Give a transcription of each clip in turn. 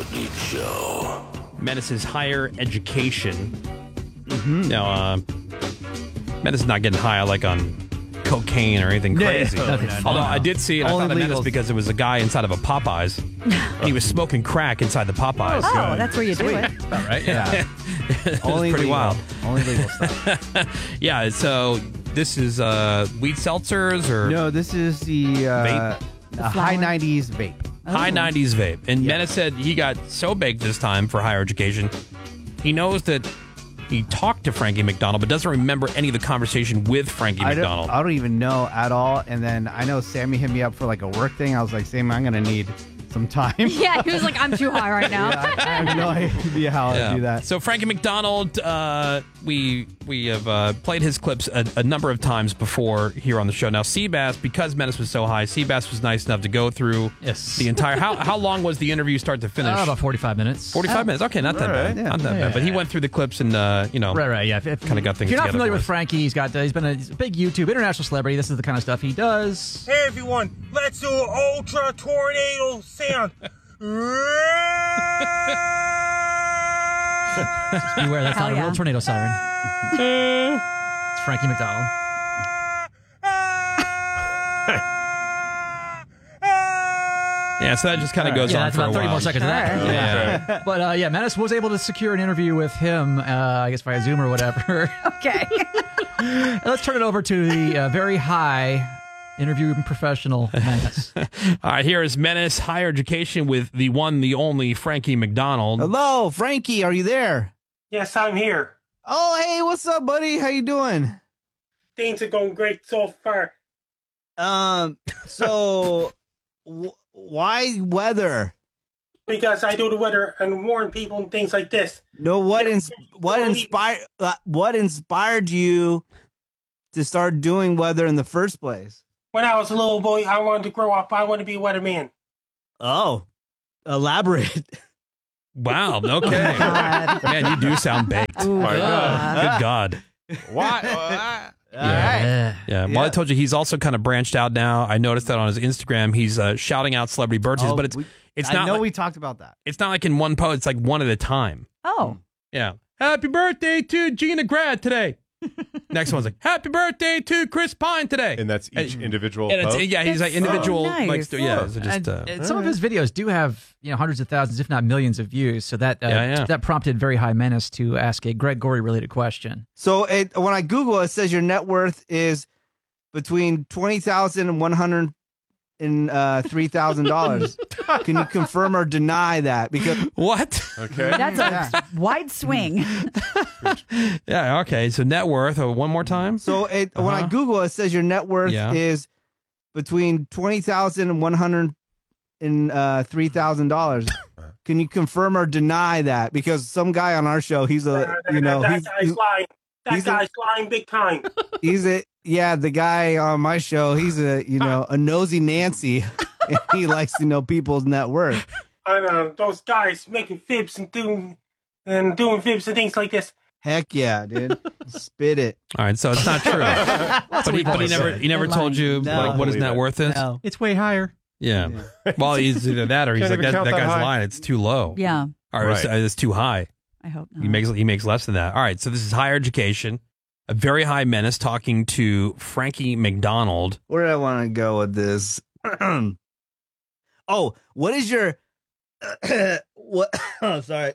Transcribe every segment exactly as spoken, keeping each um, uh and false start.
Peep Show. Menace's higher education. Mm-hmm. Now, uh, Menace is not getting high like on cocaine or anything crazy. No, no, no, no. Although I did see it, I Only thought of Menace legals. because it was a guy inside of a Popeyes. And he was smoking crack inside the Popeyes. Oh, that's where you do it. All right. Yeah. It was Only pretty legal. wild. Only legal stuff. Yeah, so this is uh, weed seltzers or No, this is the, uh, Vape? the high nineties vape. high nineties vape. And Menace said he got so baked this time for higher education, he knows that he talked to Frankie McDonald, but doesn't remember any of the conversation with Frankie I don't, McDonald. I don't even know at all. And then I know Sammy hit me up for like a work thing. I was like, Sammy, I'm going to need some time. Yeah, he was like, I'm too high right now. Yeah, I, I have no idea how Yeah. I do that. So Frankie McDonald, uh, we we have uh, played his clips a, a number of times before here on the show. Now, Seabass, because Menace was so high, Seabass was nice enough to go through Yes. the entire. How how long was the interview start to finish? Uh, about forty-five minutes. forty-five minutes. Okay, not that bad. Yeah. Not that Yeah. bad. But he went through the clips and uh, you know, Right, right, yeah. If, if, Kinda got things If you're not together familiar for with us. Frankie, he's got uh, he's been a, he's a big YouTube international celebrity. This is the kind of stuff he does. Hey everyone, let's do an ultra tornado sound. Just beware, that's Hell not a yeah. real tornado siren. It's Frankie McDonald. yeah. So that just kind of goes Yeah, on that's for a about thirty while. more seconds of that. Sure. Yeah. But uh, yeah, Menace was able to secure an interview with him, uh, I guess via Zoom or whatever. Okay. And let's turn it over to the uh, very high interview professional Menace. All right. Here is Menace Higher Education with the one, the only Frankie McDonald. Hello, Frankie. Are you there? Yes, I'm here. Oh, hey, what's up, buddy? How you doing? Things are going great so far. Um, so w- why weather? Because I do the weather and warn people and things like this. No, what ins- what inspired uh, what inspired you to start doing weather in the first place? When I was a little boy, I wanted to grow up. I wanted to be a weatherman. Oh, elaborate. Wow. Okay. God. Man, you do sound baked. Ooh, Good God. God. Why? Yeah. Yeah. Yeah. Well, Yeah. I told you he's also kind of branched out now. I noticed that on his Instagram, he's uh, shouting out celebrity birthdays, Oh, but it's we- it's I not know like, we talked about that. it's not like in one post. It's like one at a time. Oh. Yeah. Happy birthday to Gina Grad today. Next one's like happy birthday to Chris Pine today. And that's each And- individual And it's, post? yeah, he's like That's so individual. nice. Like, st- yeah. So just And, uh, and some of his videos do have you know hundreds of thousands, if not millions, of views. So that uh, Yeah, yeah. that prompted very high Menace to ask a Greg Gorey related question. So it, when I Google, it says your net worth is between twenty thousand and one hundred and uh, three thousand dollars. Can you confirm or deny that? Because what? Okay. That's a wide swing. Yeah. Okay. So net worth. Oh, one more time. so it, when I Uh-huh. Google, it says your net worth Yeah. is between twenty thousand and one hundred and uh, three thousand dollars. Can you confirm or deny that? Because some guy on our show, he's a you know that he's guy's he's, lying. That he's a- guy's lying big time. he's a yeah the guy on my show. He's a you know a nosy Nancy, and he likes to know people's net worth. And uh, those guys making fibs and doing and doing fibs and things like this. Heck yeah, dude, spit it. All right. So it's not true. but he, but he never he never They're told you lying. like what his No. net worth is. No. It's way higher. Yeah. Well, he's either that or he's Can't like even that, count that that guy's high. lying. It's too low. Yeah. Or it's, Right. uh, it's too high. I hope not. He makes he makes less than that. All right. So this is higher education. A very high Menace talking to Frankie McDonald. Where do I want to go with this? Oh, what is your what? Oh, sorry.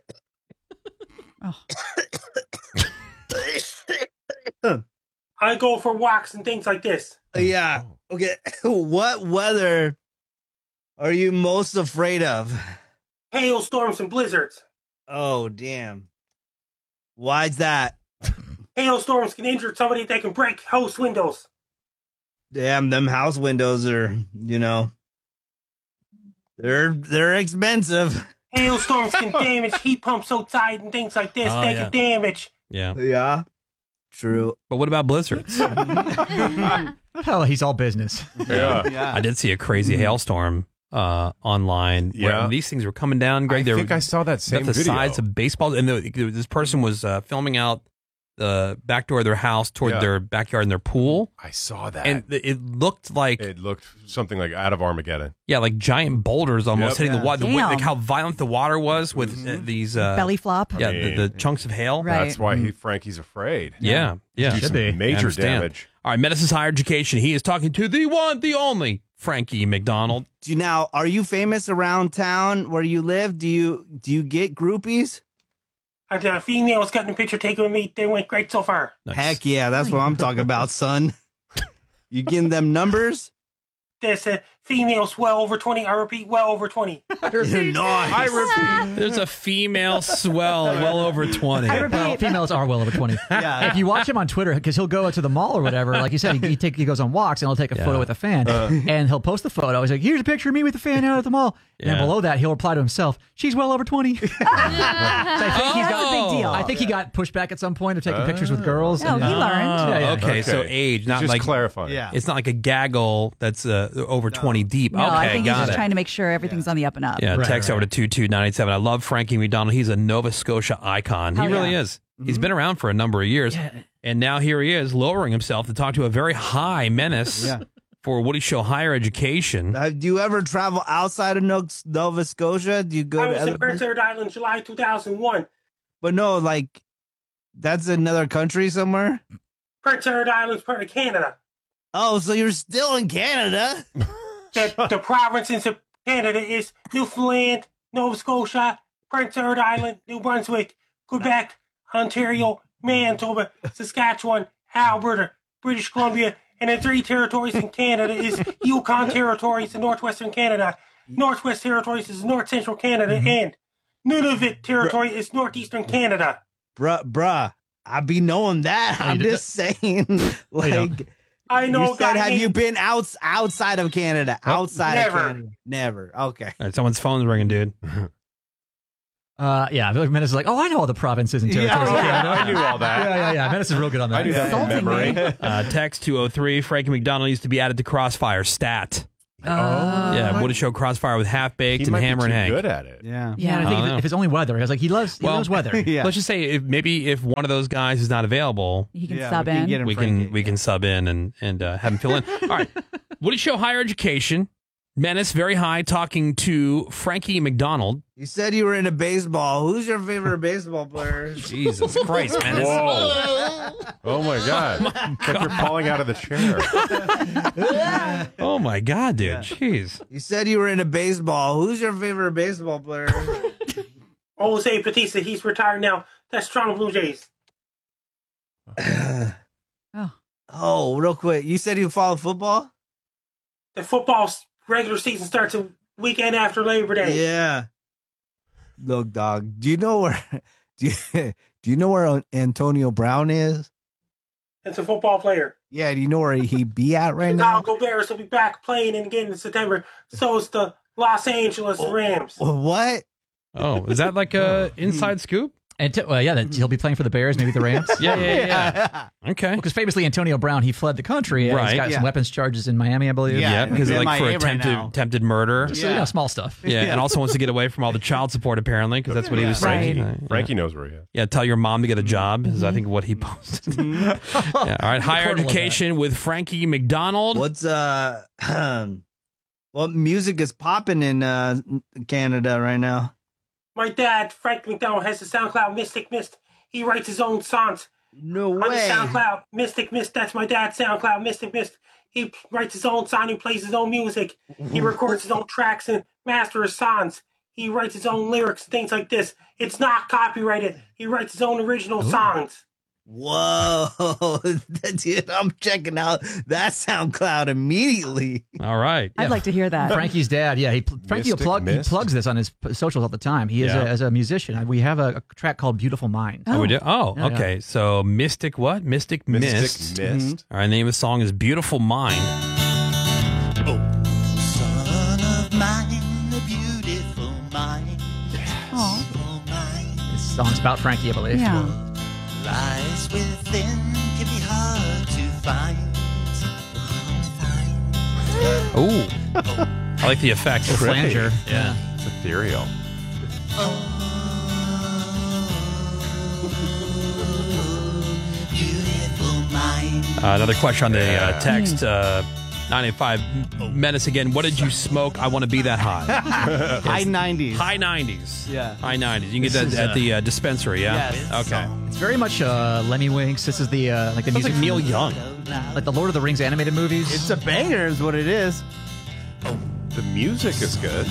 I go for walks and things like this. Yeah. Okay. What weather are you most afraid of? Hailstorms and blizzards. Oh, damn. Why's that? Hailstorms can injure somebody. They can break house windows. Damn, them house windows are, you know, they're they're expensive. Hailstorms can damage heat pumps outside and things like this. Oh, they yeah. can damage. Yeah. Yeah. True. But what about blizzards? Hell, he's all business. Yeah. Yeah. I did see a crazy hailstorm uh, online where Yeah. these things were coming down. Greg, I they think were I saw that about same the video. size of baseballs, and the, this person was uh, filming out the back door of their house toward Yeah. their backyard and their pool. I saw that. And th- it looked like it looked something like out of Armageddon. yeah, like giant boulders almost Yep. hitting Yeah. the water. Damn. Like how violent the water was with uh, these uh, Belly flop. Yeah, I the, mean, the chunks of hail. Right. That's why he Frankie's afraid. Yeah, yeah. Do Should some be. I major understand. damage. All right, Menace's Higher Education. He is talking to the one, the only Frankie McDonald. Do you now? Are you famous around town where you live? Do you do you get groupies? And the females got in a picture taken with me. They went great so far. Nice. Heck yeah, that's what I'm talking about, son. You getting them numbers? There's uh, females well over twenty. I repeat, well over twenty. Nice. I repeat. There's a female swell well over twenty. I repeat. Well, females are well over twenty. Yeah. If you watch him on Twitter, because he'll go to the mall or whatever, like you said, he, he, take, he goes on walks and he'll take a Yeah. photo with a fan, and he'll post the photo. He's like, "Here's a picture of me with the fan out at the mall." And Yeah. then below that, he'll reply to himself, "She's well over twenty." So I think he's That's a Oh. big deal. I think he got pushed back at some point of taking pictures with girls. Oh, and, he uh, learned. Yeah, yeah. Okay, so age, not Just like clarifying. Yeah. it's not like a gaggle that's uh, over twenty deep. No, okay, I think he's got just it. trying to make sure everything's on the up and up. Yeah, Right, text right. over to two two nine eight seven. I love Frankie McDonald. He's a Nova Scotia icon. Hell he really yeah. is. He's been around for a number of years. And now here he is lowering himself to talk to a very high menace Yeah. for Woody Show Higher Education. Uh, do you ever travel outside of No- Nova Scotia? Do you go I to was other in Prince Edward Island, July two thousand one. But no, like that's another country somewhere. Prince Edward Island's part of Canada. Oh, so you're still in Canada? The, the provinces of Canada is Newfoundland, Nova Scotia, Prince Edward Island, New Brunswick, Quebec, Ontario, Manitoba, Saskatchewan, Alberta, British Columbia, and the three territories in Canada is Yukon Territories in northwestern Canada, Northwest Territories is north central Canada, and Nunavut Territory is northeastern Canada. Bruh, bruh, I be knowing that. I'm you just saying, like, don't. I know. you said, guy have you named- been outs outside of Canada? Outside never. of Canada, never. Okay. All right, someone's phone's ringing, dude. Uh, yeah, Menace is like, "Oh, I know all the provinces and territories." Yeah, of Canada." I knew all that. Yeah, yeah, yeah. Menace is real good on that. I knew that from Insulting memory. me. Uh, text two oh three. Frankie McDonald used to be added to Crossfire. Stat. Uh, yeah, Woody Show Crossfire with Half Baked He and might be Hammer too and Hank. good at it. Yeah. Yeah, and I I think don't if, know. if it's only weather, because like he loves, he Well, loves weather. Yeah. Let's just say if maybe if one of those guys is not available, He can Yeah, sub we can in. get him we Frankie. can we can sub in and and uh, have him fill in. All right, Woody Show Higher Education. Menace very high talking to Frankie McDonald. You said you were into baseball. Who's your favorite baseball player? Jesus Christ, Menace. Whoa. Oh my God. It's like you're falling out of the chair. Oh my God, dude. Jeez. You said you were into baseball. Who's your favorite baseball player? Jose Batista, he's retired now. That's Toronto Blue Jays. Oh. Oh, real quick. You said you follow football? The football's regular season starts a weekend after Labor Day. Yeah. Look, dog. Do you know where? Do you, do you know where Antonio Brown is? It's a football player. Yeah. Do you know where he be at right now? Chicago Bears will be back playing again in September. So is the Los Angeles Rams. What? Oh, is that like a inside scoop? And t- well, yeah, that he'll be playing for the Bears, maybe the Rams. Yeah, yeah, yeah. Okay. Because famously, Antonio Brown, he fled the country. and Right. He's got Yeah. some weapons charges in Miami, I believe. Yeah. Yeah, because he's like for M I A right attempted now. attempted murder. So, you Yeah. know, small stuff. Yeah, Yeah. and also wants to get away from all the child support apparently because that's what he was saying. Right. Uh, yeah. Frankie knows where he is. Yeah, tell your mom to get a job is I think what he posted. yeah, all right, higher Kernel of education with Frankie McDonald. What's uh? What music is popping in uh Canada right now? My dad, Frank McDonald, has a SoundCloud Mystic Mist. He writes his own songs. No On the way. SoundCloud Mystic Mist, that's my dad's SoundCloud Mystic Mist. He writes his own song. He plays his own music. He records his own tracks and masters songs. He writes his own lyrics and things like this. It's not copyrighted. He writes his own original songs. Whoa, dude! I'm checking out that SoundCloud immediately. All right. I'd like to hear that. Frankie's dad, yeah, he Frankie will Mystic plug, he Mist. plugs this on his p- socials all the time. He is Yeah. a, as a musician. We have a, a track called "Beautiful Mind." Oh, we do? Oh, Yeah, yeah. okay. So Mystic what? Mystic, Mystic Mist. Mist. All right, the name of the song is Beautiful Mind. Son of mine, a beautiful mind. Aw. Oh, mine This song's about Frankie, I believe. Yeah. lies within, can be hard to find. Oh, I like the effect. Flanger. Yeah. It's ethereal. Uh, another question on the uh, text. Uh, nine eight five Menace again. What did you smoke? I want to be that high. High nineties. High nineties. Yeah. High nineties. You can get This that is, at the uh, dispensary, yeah? Yes. Okay. It's very much uh, Lemmy Winks. This is the uh, like the Sounds music like Neil Young. like the Lord of the Rings animated movies. It's a banger, is what it is. The music is good.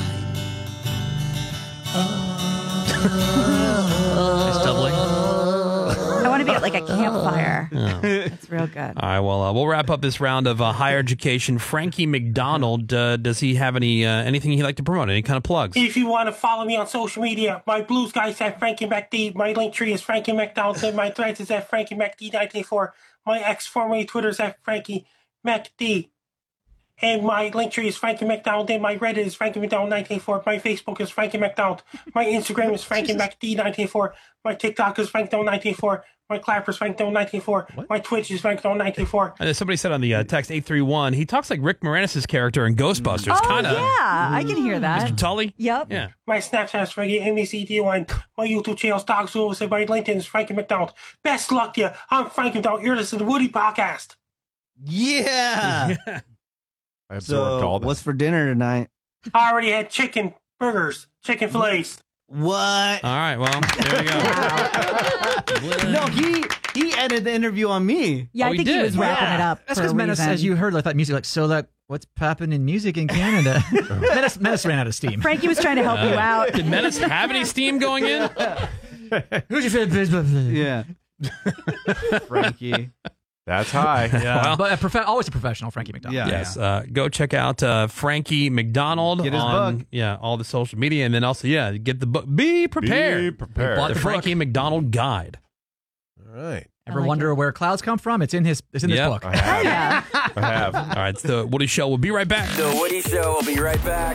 It's doubling. I want to be at like a campfire. It's real good. All right, well, uh, we'll wrap up this round of uh, higher education. Frankie McDonald, uh, does he have any uh, anything he'd like to promote? Any kind of plugs? If you want to follow me on social media, my blue sky is at Frankie McD. My link tree is Frankie McDonald. And my threads is at Frankie McD ninety-four. My ex formerly Twitter is at Frankie McD. And my link tree is Frankie McDonald. And my Reddit is Frankie McDonald ninety-four. My Facebook is Frankie McDonald. My Instagram is Frankie McD ninety-four. My TikTok is Frankie McDonald ninety-four. My Clapper is Frankie McDonald ninety-four. My Twitch is Frankie McDonald ninety-four. And somebody said on the uh, text eight three one, he talks like Rick Moranis' character in Ghostbusters. Oh, kind of. yeah. I can hear that. Mister Tully? Yep. Yeah. My Snapchat is Frankie M E C D O N. My YouTube channel is Dogs Wolves. And my LinkedIn is Frankie McDonald. Best luck to you. I'm Frankie McDonald. You're listening to the Woody Podcast. Yeah. I absorbed So, all that. what's for dinner tonight? I already had chicken burgers, chicken fillets. What? All right, well, there we go. No, he he ended the interview on me. Yeah, Oh, I he think he, did? was wrapping Yeah. it up. That's for a because Menace, reason. as you heard, like that music, like so that what's popping in music in Canada. Menace, Menace ran out of steam. Frankie was trying to help you out. Did Menace have any steam going in? Who's your favorite? Yeah. Frankie. That's high. Yeah. Well, But a prof- always a professional, Frankie McDonald. Yeah. yes. Uh, go check out uh, Frankie McDonald Get his on book. yeah all the social media, and then also yeah get the book. Be prepared. Be prepared. Bought The the Frankie McDonald Guide. All right. Ever I like wonder it. where clouds come from? It's in his. It's in Yep. this book. I have. Yeah. I have. All right, it's the Woody Show. We'll be right back. The Woody Show will be right back.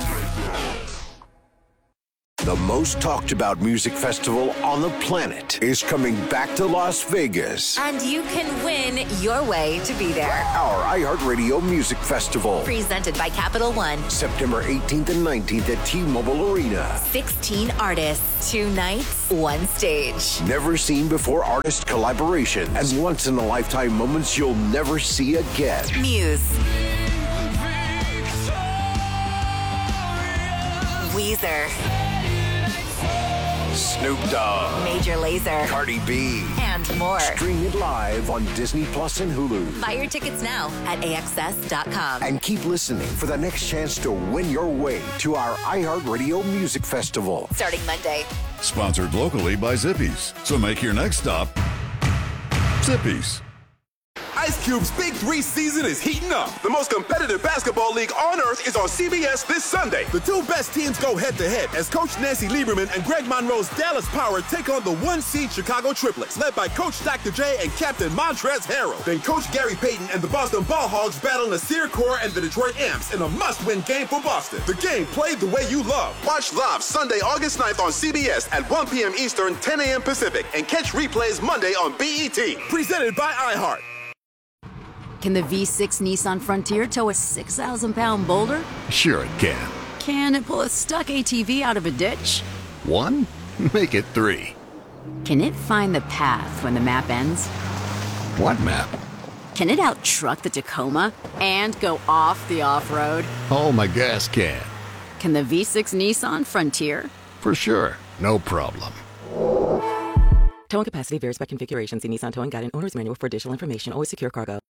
The most talked about music festival on the planet is coming back to Las Vegas. And you can win your way to be there. Our iHeartRadio Music Festival. Presented by Capital One. September eighteenth and nineteenth at T-Mobile Arena. sixteen artists, two nights, one stage. Never seen before artist collaboration and once in a lifetime moments you'll never see again. Muse. Weezer. Snoop Dogg. Major Lazer. Cardi B. And more. Stream it live on Disney Plus and Hulu. Buy your tickets now at A X S dot com. And keep listening for the next chance to win your way to our iHeartRadio Music Festival. Starting Monday. Sponsored locally by Zippies. So make your next stop Zippies. Ice Cube's Big Three season is heating up. The most competitive basketball league on earth is on C B S this Sunday. The two best teams go head-to-head as Coach Nancy Lieberman and Greg Monroe's Dallas Power take on the one-seed Chicago Triplets, led by Coach Doctor J and Captain Montrezl Harrell. Then Coach Gary Payton and the Boston Ball Hogs battle Nasir Kaur and the Detroit Amps in a must-win game for Boston. The game played the way you love. Watch live Sunday, August ninth on C B S at one p.m. Eastern, ten a.m. Pacific, and catch replays Monday on B E T. Presented by iHeart. Can the V six Nissan Frontier tow a six thousand pound boulder? Sure it can. Can it pull a stuck A T V out of a ditch? One? Make it three. Can it find the path when the map ends? What map? Can it out-truck the Tacoma and go off the off-road? Oh, my gas can. Can the V six Nissan Frontier? For sure. No problem. Towing capacity varies by configuration. See Nissan Towing Guide and Owner's Manual for additional information. Always secure cargo.